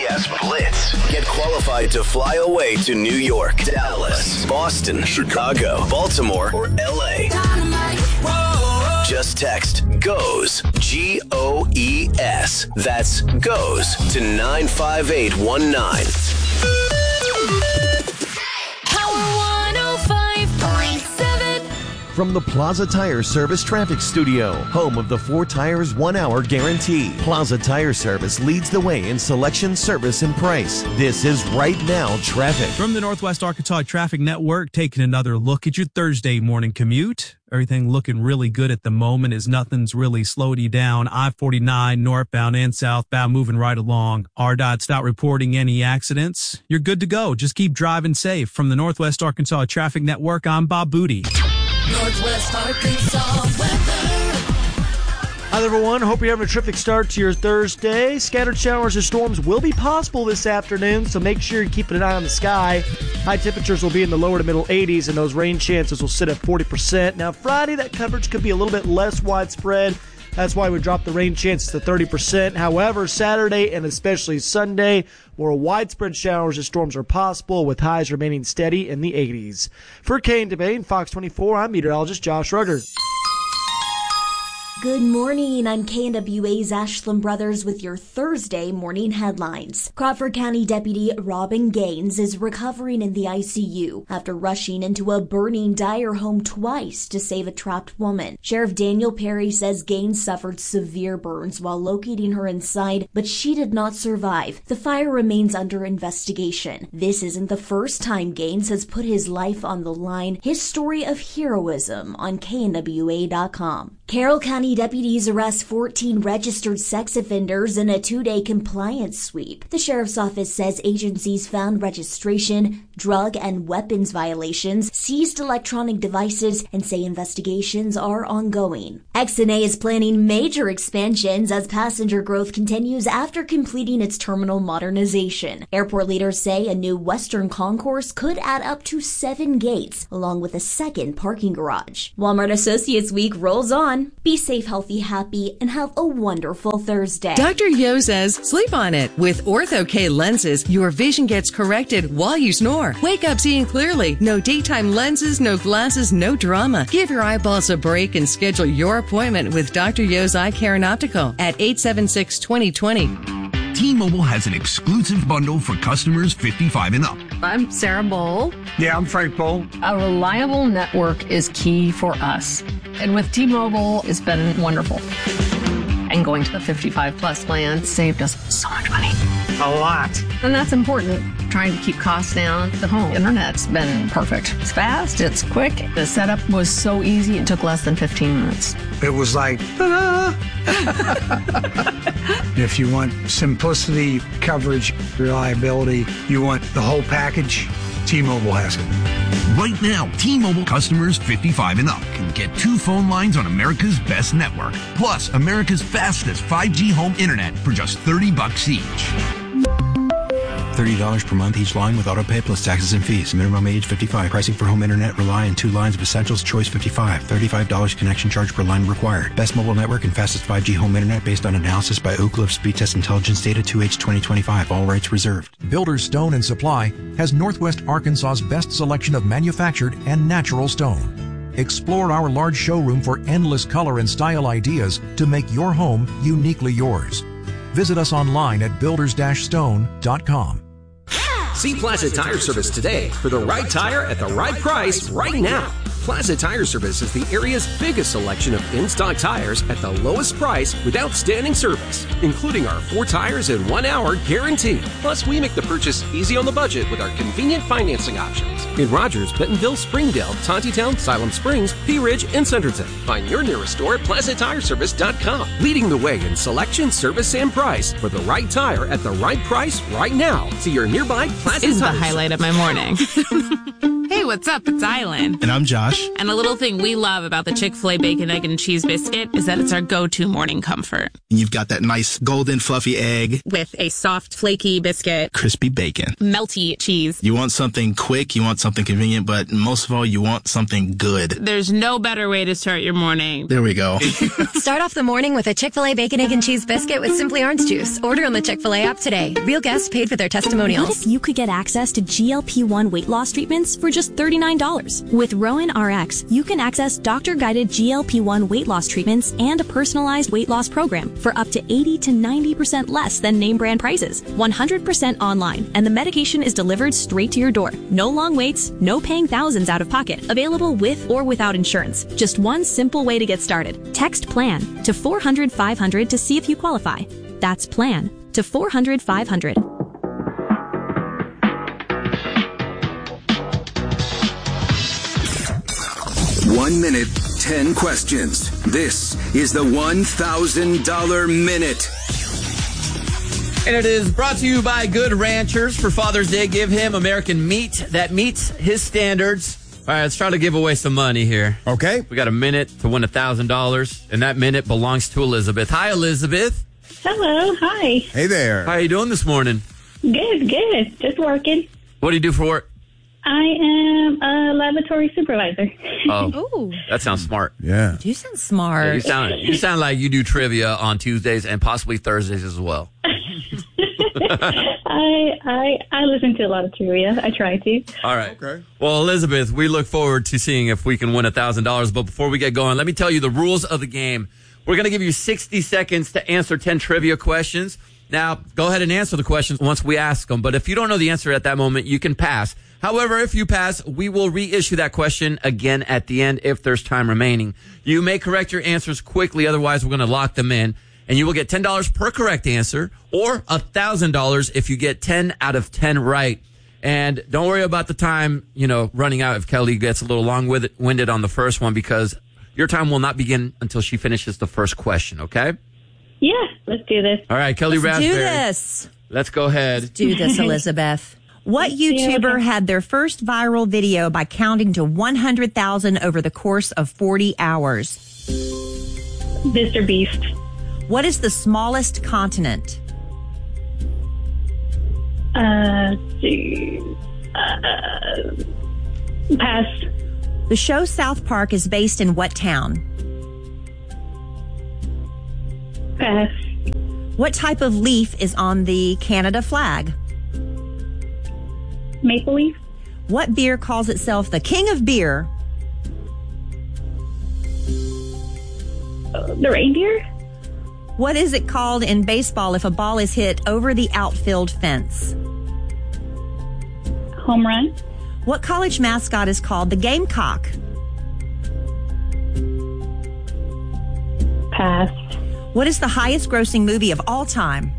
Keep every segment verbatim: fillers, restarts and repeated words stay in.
S Blitz. Get qualified to fly away to New York, Dallas, Boston, Chicago, Baltimore, or L A. Just text GOES, G O E S. That's GOES to nine five eight one nine. From the Plaza Tire Service Traffic Studio, home of the four tires, one hour guarantee. Plaza Tire Service leads the way in selection, service, and price. This is Right Now Traffic. From the Northwest Arkansas Traffic Network, taking another look at your Thursday morning commute. Everything looking really good at the moment as nothing's really slowed you down. I forty-nine northbound and southbound moving right along. R D O T's not reporting any accidents. You're good to go. Just keep driving safe. From the Northwest Arkansas Traffic Network, I'm Bob Booty. Northwest Arkansas weather. Hi, everyone. Hope you're having a terrific start to your Thursday. Scattered showers or storms will be possible this afternoon, so make sure you're keeping an eye on the sky. High temperatures will be in the lower to middle eighties, and those rain chances will sit at forty percent. Now, Friday, that coverage could be a little bit less widespread. That's why we dropped the rain chances to thirty percent. However, Saturday and especially Sunday, more widespread showers and storms are possible, with highs remaining steady in the eighties. For K and W and Fox twenty-four, I'm meteorologist Josh Rugger. Good morning. I'm K N W A's Ashland Brothers with your Thursday morning headlines. Crawford County Deputy Robin Gaines is recovering in the I C U after rushing into a burning Dyer home twice to save a trapped woman. Sheriff Daniel Perry says Gaines suffered severe burns while locating her inside, but she did not survive. The fire remains under investigation. This isn't the first time Gaines has put his life on the line. His story of heroism on K N W A dot com. Carroll County deputies arrest fourteen registered sex offenders in a two-day compliance sweep. The sheriff's office says agencies found registration, drug and weapons violations, seized electronic devices, and say investigations are ongoing. X N A is planning major expansions as passenger growth continues after completing its terminal modernization. Airport leaders say a new western concourse could add up to seven gates, along with a second parking garage. Walmart Associates Week rolls on. Be safe, healthy, happy, and have a wonderful Thursday. Doctor Yo says sleep on it. With Ortho-K lenses, your vision gets corrected while you snore. Wake up seeing clearly. No daytime lenses, no glasses, no drama. Give your eyeballs a break and schedule your appointment with Doctor Yo's Eye Care and Optical at eight seven six, two zero two zero. T-Mobile has an exclusive bundle for customers fifty-five and up. I'm Sarah Bowl. Yeah, I'm Frank Bowl. A reliable network is key for us. And with T-Mobile, it's been wonderful. And going to the fifty-five plus plan saved us so much money. A lot. And that's important. Trying to keep costs down. The home internet's been perfect. It's fast, it's quick. The setup was so easy, it took less than fifteen minutes. It was like, ta-da! If you want simplicity, coverage, reliability, you want the whole package, T-Mobile has it. Right now, T-Mobile customers fifty-five and up can get two phone lines on America's best network, plus America's fastest five G home internet for just thirty bucks each. thirty dollars per month each line with autopay plus taxes and fees. Minimum age fifty-five. Pricing for home internet rely on two lines of Essentials Choice fifty-five. thirty-five dollars connection charge per line required. Best mobile network and fastest five G home internet based on analysis by Ookla Speed Test Intelligence Data two H twenty twenty-five. All rights reserved. Builders Stone and Supply has Northwest Arkansas's best selection of manufactured and natural stone. Explore our large showroom for endless color and style ideas to make your home uniquely yours. Visit us online at builders stone dot com. See Plaza Tire Service today for the right tire at the right price right now. Plaza Tire Service is the area's biggest selection of in-stock tires at the lowest price with outstanding service, including our four tires in one hour guarantee. Plus, we make the purchase easy on the budget with our convenient financing options. In Rogers, Bentonville, Springdale, Tontitown, Siloam Springs, Pea Ridge, and Centerton. Find your nearest store at plaza tire service dot com. Leading the way in selection, service, and price for the right tire at the right price right now. See your nearby Plaza is Tire the highlight of my morning. Hey, what's up? It's Island. And I'm Josh. And a little thing we love about the Chick-fil-A Bacon, Egg, and Cheese Biscuit is that it's our go-to morning comfort. And you've got that nice golden fluffy egg. With a soft, flaky biscuit. Crispy bacon. Melty cheese. You want something quick, you want something convenient, but most of all, you want something good. There's no better way to start your morning. There we go. Start off the morning with a Chick-fil-A Bacon, Egg, and Cheese Biscuit with Simply Orange Juice. Order on the Chick-fil-A app today. Real guests paid for their testimonials. What if you could get access to G L P one weight loss treatments for just thirty-nine dollars? With Rowan R X, you can access doctor-guided G L P one weight loss treatments and a personalized weight loss program for up to eighty to ninety percent less than name brand prices. one hundred percent online, and the medication is delivered straight to your door. No long waits, no paying thousands out of pocket. Available with or without insurance. Just one simple way to get started. Text PLAN to four hundred five hundred to see if you qualify. That's PLAN to four hundred five hundred. One minute, ten questions. This is the one thousand dollars Minute. And it is brought to you by Good Ranchers. For Father's Day, give him American meat that meets his standards. All right, let's try to give away some money here. Okay. We got a minute to win one thousand dollars, and that minute belongs to Elizabeth. Hi, Elizabeth. Hello, hi. Hey there. How are you doing this morning? Good, good. Just working. What do you do for work? I am a laboratory supervisor. Oh, that sounds smart. Yeah. You sound smart. Yeah, you sound you sound like you do trivia on Tuesdays and possibly Thursdays as well. I I I listen to a lot of trivia. I try to. All right. Okay. Well, Elizabeth, we look forward to seeing if we can win one thousand dollars. But before we get going, let me tell you the rules of the game. We're going to give you sixty seconds to answer ten trivia questions. Now, go ahead and answer the questions once we ask them. But if you don't know the answer at that moment, you can pass. However, if you pass, we will reissue that question again at the end if there's time remaining. You may correct your answers quickly. Otherwise, we're going to lock them in. And you will get ten dollars per correct answer or one thousand dollars if you get ten out of ten right. And don't worry about the time, you know, running out if Kelly gets a little long-winded on the first one, because your time will not begin until she finishes the first question, okay? Yeah, let's do this. All right, Kelly Let's Raspberry. do this. Let's go ahead. Do this, Elizabeth. What YouTuber had their first viral video by counting to one hundred thousand over the course of forty hours? Mister Beast. What is the smallest continent? Uh, uh, pass. The show South Park is based in what town? Pass. What type of leaf is on the Canada flag? Maple leaf. What beer calls itself the king of beer? Uh, the reindeer. What is it called in baseball if a ball is hit over the outfield fence? Home run. What college mascot is called the Gamecock? Pass. What is the highest grossing movie of all time?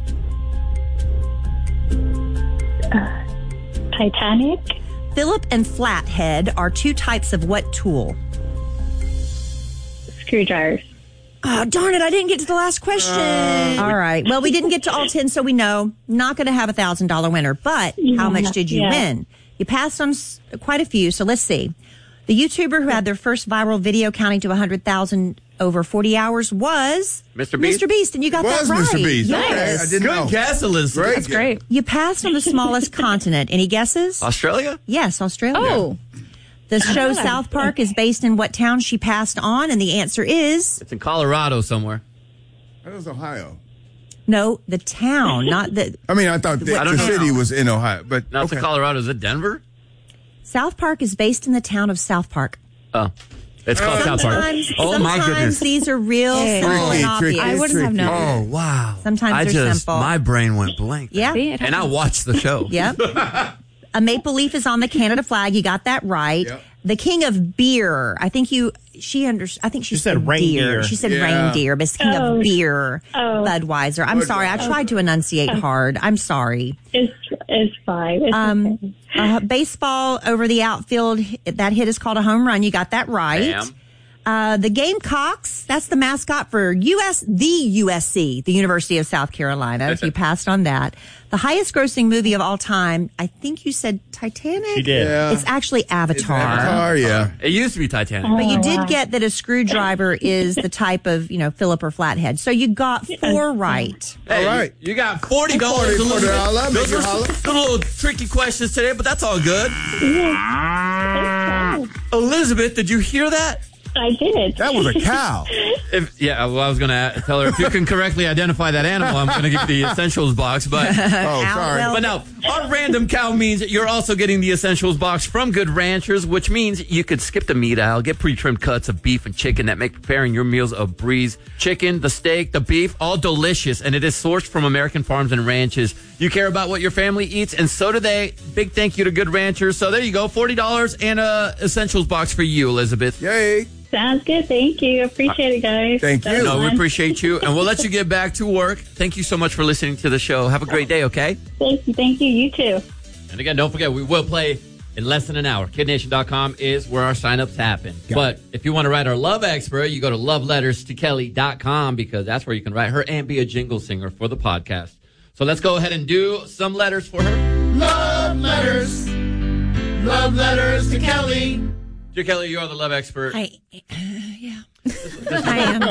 Uh, Titanic. Phillip and flathead are two types of what tool? Screwdrivers. Oh, darn it. I didn't get to the last question. Uh, all right. Well, we didn't get to all ten, so we know not going to have a one thousand dollars winner. But yeah, how much did you yeah. win? You passed on s- quite a few, so let's see. The YouTuber who had their first viral video counting to one hundred thousand over forty hours was Mister Beast. Mister Beast, and you got It that was right. Mister Beast. Yes. Okay, I didn't Good know. guess, Elizabeth. Great That's great. You passed on the smallest continent. Any guesses? Australia? Yes, Australia. Oh. The show South Park is based in what town she passed on? And the answer is... It's in Colorado somewhere. That was Ohio. No, the town, not the... I mean, I thought the, I don't the know. city was in Ohio, but No, it's in okay. Colorado. Is it Denver? South Park is based in the town of South Park. Oh. It's called South Park. Sometimes, Oh, my sometimes goodness. these are real Hey. simple Tricky, and obvious. tricky, I wouldn't have tricky. known. Oh, wow. Sometimes I they're just, simple. my brain went blank. Yeah. And I watched the show. Yep. A maple leaf is on the Canada flag. You got that right. Yep. The king of beer. I think you, she under, I think she, She said reindeer. deer. She said Yeah. reindeer, but it's king Oh. of beer. Oh. Budweiser. I'm sorry. I tried to enunciate hard. I'm sorry. It's it's fine. It's Um, okay. uh, baseball over the outfield. That hit is called a home run. You got that right. Bam. Uh, the Gamecocks, that's the mascot for U S, the U S C, the University of South Carolina. If you passed on that. The highest grossing movie of all time, I think you said Titanic? She did. Yeah. It's actually Avatar. Avatar, yeah. It used to be Titanic. But you did get that a screwdriver is the type of, you know, Phillip or flathead. So you got four right. Hey, all right. You, you got forty dollars. forty Elizabeth. dollars. Those were some, some little tricky questions today, but that's all good. Elizabeth, did you hear that? I did. That was a cow. If, yeah, well, I was going to tell her, if you can correctly identify that animal, I'm going to give you the essentials box. But oh, sorry. But no, our random cow means you're also getting the essentials box from Good Ranchers, which means you could skip the meat aisle, get pre-trimmed cuts of beef and chicken that make preparing your meals a breeze. Chicken, the steak, the beef, all delicious, and it is sourced from American farms and ranches. You care about what your family eats, and so do they. Big thank you to Good Ranchers. So there you go, forty dollars and a essentials box for you, Elizabeth. Yay. Sounds good. Thank you. Appreciate it, guys. Thank you. No, we appreciate you, and we'll let you get back to work. Thank you so much for listening to the show. Have a great day, okay? Thank you. Thank you. You too. And again, don't forget, we will play in less than an hour. Kid Nation dot com is where our signups happen. Got but it. if you want to write our love expert, you go to love letters to kelly dot com because that's where you can write her and be a jingle singer for the podcast. So let's go ahead and do some letters for her. Love letters. Love letters to Kelly. Dear Kelly, you are the love expert. I, uh, yeah. This, this I am.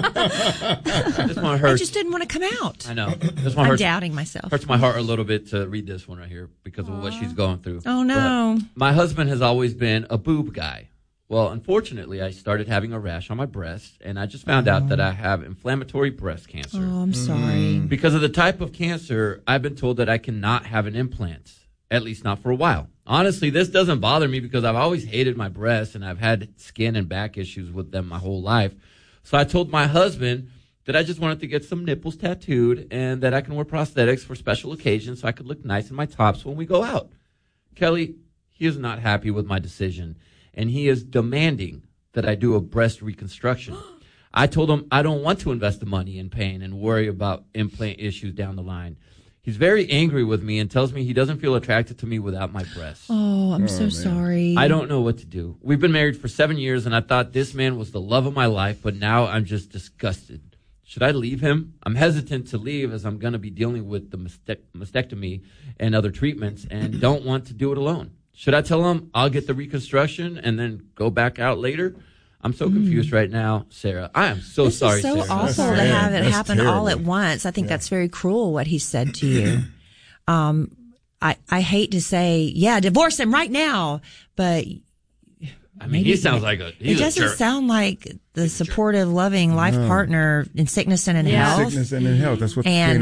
This one hurts. I just didn't want to come out. I know. This one I'm hurts, doubting myself. hurts my heart a little bit to read this one right here because of what she's going through. Oh, no. But my husband has always been a boob guy. Well, unfortunately, I started having a rash on my breast, and I just found out that I have inflammatory breast cancer. Oh, I'm sorry. Because of the type of cancer, I've been told that I cannot have an implant, at least not for a while. Honestly, this doesn't bother me because I've always hated my breasts, and I've had skin and back issues with them my whole life. So I told my husband that I just wanted to get some nipples tattooed and that I can wear prosthetics for special occasions so I could look nice in my tops when we go out. Kelly, he is not happy with my decision, and he is demanding that I do a breast reconstruction. I told him I don't want to invest the money in pain and worry about implant issues down the line. He's very angry with me and tells me he doesn't feel attracted to me without my breasts. Oh, I'm Oh, so man. sorry. I don't know what to do. We've been married for seven years, and I thought this man was the love of my life, but now I'm just disgusted. Should I leave him? I'm hesitant to leave as I'm going to be dealing with the mastec- mastectomy and other treatments and don't want to do it alone. Should I tell him I'll get the reconstruction and then go back out later? I'm so confused right now, Sarah. I am so This sorry, is so Sarah. awful to have it That's happen all terrible. at once. I think that's very cruel what he said to you. um, I, I hate to say, yeah, divorce him right now, but I mean, he sounds like a he's it a doesn't jerk. sound like the supportive, loving life No. partner in sickness and in In health. sickness and in health. That's what And